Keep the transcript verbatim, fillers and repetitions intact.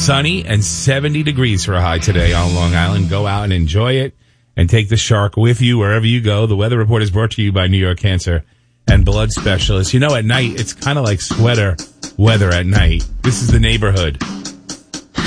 sunny and seventy degrees for a high today on Long Island. Go out and enjoy it and take the shark with you wherever you go. The weather report is brought to you by New York Cancer and Blood Specialists. You know, at night, it's kind of like sweater weather at night. This is the neighborhood.